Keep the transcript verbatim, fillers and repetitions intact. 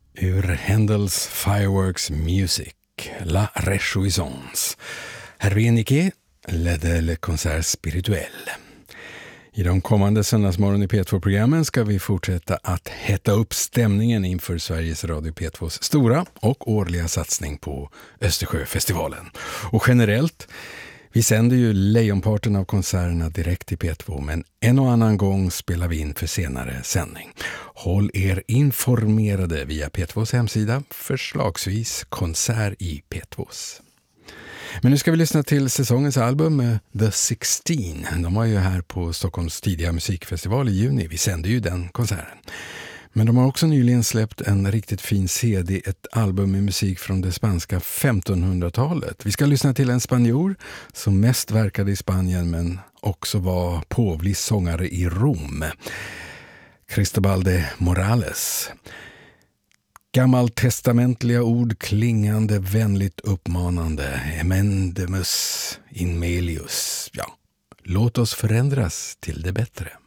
Ur Händels Fireworks Music, La Réjouissance. Hervé Niquet ledde Le Concert Spirituel. I de kommande söndagsmorgon i P två-programmen ska vi fortsätta att hetta upp stämningen inför Sveriges Radio P tvås stora och årliga satsning på Östersjöfestivalen. Och generellt, vi sänder ju lejonparten av konserterna direkt i P två, men en och annan gång spelar vi in för senare sändning. Håll er informerade via P tvås hemsida, förslagsvis konsert i P tvås. Men nu ska vi lyssna till säsongens album med The sexton. De var ju här på Stockholms tidiga musikfestival i juni. Vi sände ju den konserten. Men de har också nyligen släppt en riktigt fin C D, ett album med musik från det spanska femtonhundratalet. Vi ska lyssna till en spanjor som mest verkade i Spanien men också var påvlig sångare i Rom. Cristobal de Morales. Gammaltestamentliga ord, klingande, vänligt uppmanande. Emendemus in melius. Ja, låt oss förändras till det bättre.